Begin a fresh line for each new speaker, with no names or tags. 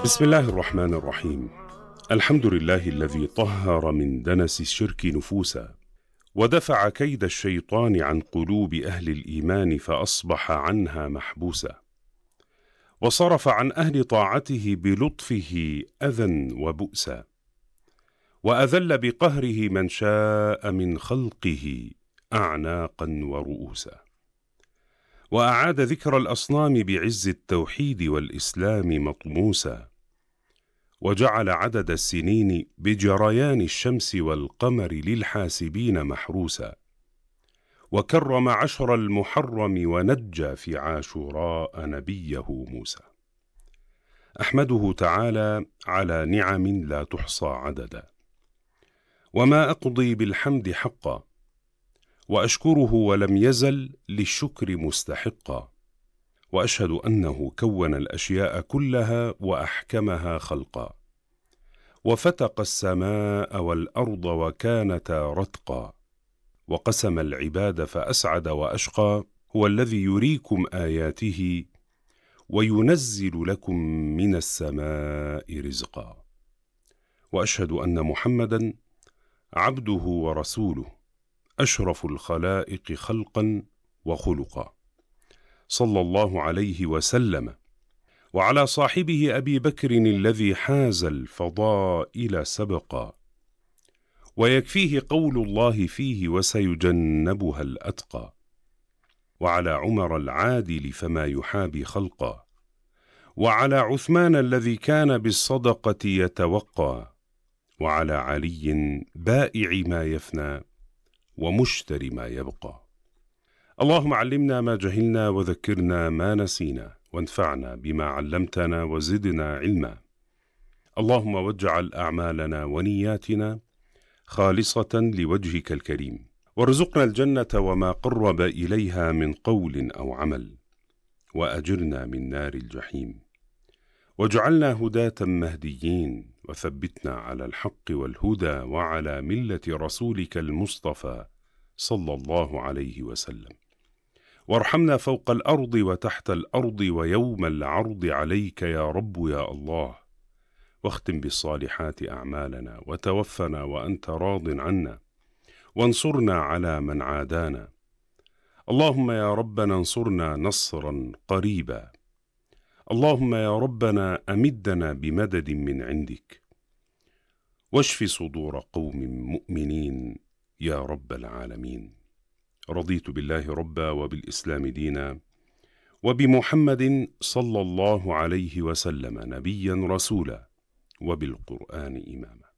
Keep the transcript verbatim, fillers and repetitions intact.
بسم الله الرحمن الرحيم. الحمد لله الذي طهر من دنس الشرك نفوسا، ودفع كيد الشيطان عن قلوب أهل الإيمان فأصبح عنها محبوسا، وصرف عن أهل طاعته بلطفه أذى وبؤسا، وأذل بقهره من شاء من خلقه أعناقا ورؤوسا، وأعاد ذكر الأصنام بعز التوحيد والإسلام مطموسا، وجعل عدد السنين بجريان الشمس والقمر للحاسبين محروسا، وكرم عشر المحرم ونجى في عاشوراء نبيه موسى. أحمده تعالى على نعم لا تحصى عددا، وما أقضي بالحمد حقا، وأشكره ولم يزل للشكر مستحقا، وأشهد أنه كون الأشياء كلها وأحكمها خلقا، وفتق السماء والأرض وكانتا رتقا، وقسم العباد فأسعد وأشقى. هو الذي يريكم آياته وينزل لكم من السماء رزقا. وأشهد أن محمدا عبده ورسوله، أشرف الخلائق خلقا وخلقا، صلى الله عليه وسلم، وعلى صاحبه أبي بكر الذي حاز الفضائل سبقا، ويكفيه قول الله فيه وسيجنبها الأتقى، وعلى عمر العادل فما يحابي خلقا، وعلى عثمان الذي كان بالصدقة يتوقى، وعلى علي بائع ما يفنى ومشتري ما يبقى. اللهم علمنا ما جهلنا وذكرنا ما نسينا، وانفعنا بما علمتنا وزدنا علما. اللهم واجعل أعمالنا ونياتنا خالصة لوجهك الكريم، وارزقنا الجنة وما قرب إليها من قول أو عمل، وأجرنا من نار الجحيم، واجعلنا هداة مهديين، وثبتنا على الحق والهدى وعلى ملة رسولك المصطفى صلى الله عليه وسلم. وارحمنا فوق الأرض وتحت الأرض ويوم العرض عليك يا رب يا الله، واختم بالصالحات أعمالنا، وتوفنا وأنت راض عنا، وانصرنا على من عادانا. اللهم يا ربنا انصرنا نصرا قريبا. اللهم يا ربنا أمدنا بمدد من عندك، واشف صدور قوم مؤمنين يا رب العالمين. رضيت بالله ربا، وبالإسلام دينا، وبمحمد صلى الله عليه وسلم نبيا رسولا، وبالقرآن إماما.